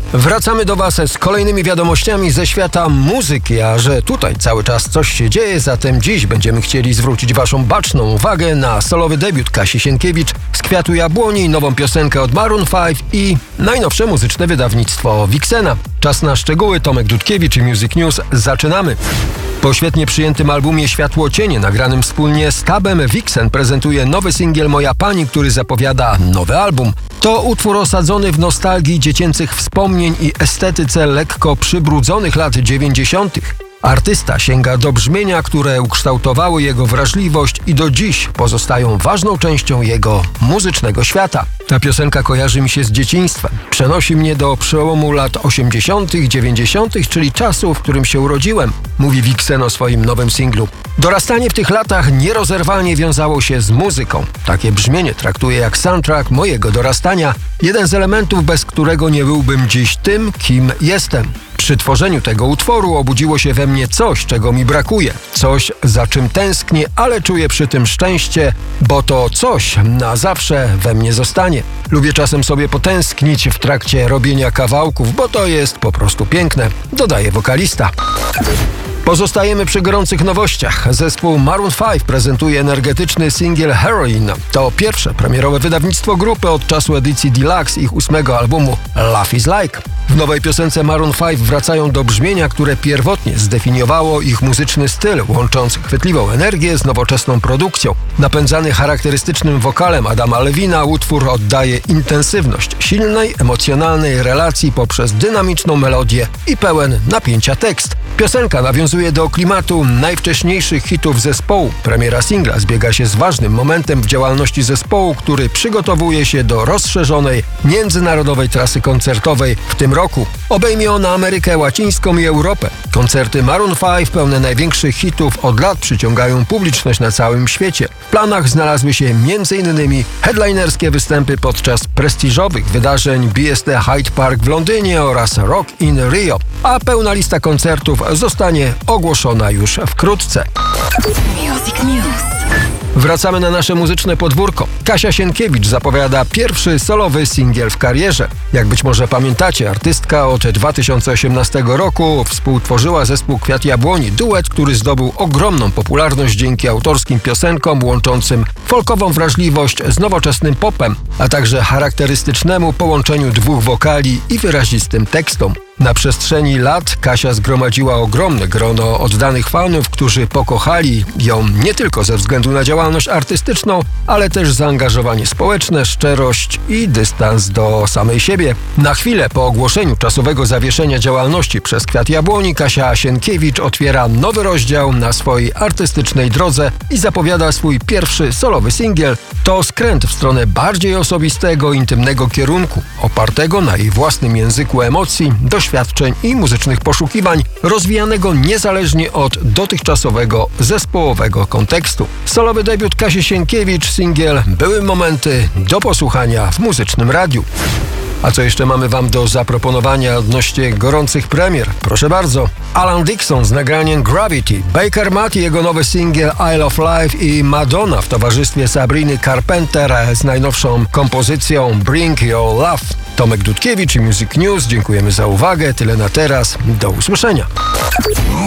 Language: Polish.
Wracamy do Was z kolejnymi wiadomościami ze świata muzyki, a że tutaj cały czas coś się dzieje, zatem dziś będziemy chcieli zwrócić Waszą baczną uwagę na solowy debiut Kasi Sienkiewicz z Kwiatu Jabłoni, nową piosenkę od Maroon 5 i najnowsze muzyczne wydawnictwo Vixena. Czas na szczegóły, Tomek Dudkiewicz i Music News. Zaczynamy! Po świetnie przyjętym albumie Światło Cienie, nagranym wspólnie z Tabem, Vixen prezentuje nowy singiel Moja Pani, który zapowiada nowy album. To utwór osadzony w nostalgii dziecięcych wspomnień i estetyce lekko przybrudzonych lat 90. Artysta sięga do brzmienia, które ukształtowały jego wrażliwość i do dziś pozostają ważną częścią jego muzycznego świata. Ta piosenka kojarzy mi się z dzieciństwem. Przenosi mnie do przełomu lat 80., 90., czyli czasu, w którym się urodziłem, mówi Vixen o swoim nowym singlu. Dorastanie w tych latach nierozerwalnie wiązało się z muzyką. Takie brzmienie traktuję jak soundtrack mojego dorastania, jeden z elementów, bez którego nie byłbym dziś tym, kim jestem. Przy tworzeniu tego utworu obudziło się we mnie coś, czego mi brakuje. Coś, za czym tęsknię, ale czuję przy tym szczęście, bo to coś na zawsze we mnie zostanie. Lubię czasem sobie potęsknić w trakcie robienia kawałków, bo to jest po prostu piękne, dodaje wokalista. Pozostajemy przy gorących nowościach. Zespół Maroon 5 prezentuje energetyczny singiel Heroin. To pierwsze premierowe wydawnictwo grupy od czasu edycji Deluxe ich 8. albumu Love is Like. W nowej piosence Maroon 5 wracają do brzmienia, które pierwotnie zdefiniowało ich muzyczny styl, łącząc chwytliwą energię z nowoczesną produkcją. Napędzany charakterystycznym wokalem Adama Levina, utwór oddaje intensywność silnej, emocjonalnej relacji poprzez dynamiczną melodię i pełen napięcia tekst. Piosenka nawiązuje do klimatu najwcześniejszych hitów zespołu. Premiera singla zbiega się z ważnym momentem w działalności zespołu, który przygotowuje się do rozszerzonej, międzynarodowej trasy koncertowej w tym roku. Obejmie ona Amerykę Łacińską i Europę. Koncerty Maroon 5 pełne największych hitów od lat przyciągają publiczność na całym świecie. W planach znalazły się m.in. headlinerskie występy podczas prestiżowych wydarzeń BST Hyde Park w Londynie oraz Rock in Rio, a pełna lista koncertów zostanie ogłoszona już wkrótce. Music News. Wracamy na nasze muzyczne podwórko. Kasia Sienkiewicz zapowiada pierwszy solowy singiel w karierze. Jak być może pamiętacie, artystka od 2018 roku współtworzyła zespół Kwiat Jabłoni, duet, który zdobył ogromną popularność dzięki autorskim piosenkom łączącym folkową wrażliwość z nowoczesnym popem, a także charakterystycznemu połączeniu dwóch wokali i wyrazistym tekstom. Na przestrzeni lat Kasia zgromadziła ogromne grono oddanych fanów, którzy pokochali ją nie tylko ze względu na działalność artystyczną, ale też zaangażowanie społeczne, szczerość i dystans do samej siebie. Na chwilę po ogłoszeniu czasowego zawieszenia działalności przez Kwiat Jabłoni Kasia Sienkiewicz otwiera nowy rozdział na swojej artystycznej drodze i zapowiada swój pierwszy solowy singiel. To skręt w stronę bardziej osobistego, intymnego kierunku, opartego na jej własnym języku emocji, doświadczeń i muzycznych poszukiwań, rozwijanego niezależnie od dotychczasowego zespołowego kontekstu. Solowy debiut Kasi Sienkiewicz, singiel Były momenty, do posłuchania w Muzycznym Radiu. A co jeszcze mamy Wam do zaproponowania odnośnie gorących premier? Proszę bardzo. Alan Dixon z nagraniem Gravity, Baker Matt i jego nowy singiel Isle of Life i Madonna w towarzystwie Sabriny Carpenter z najnowszą kompozycją Bring Your Love. Tomek Dudkiewicz i Music News. Dziękujemy za uwagę. Tyle na teraz. Do usłyszenia.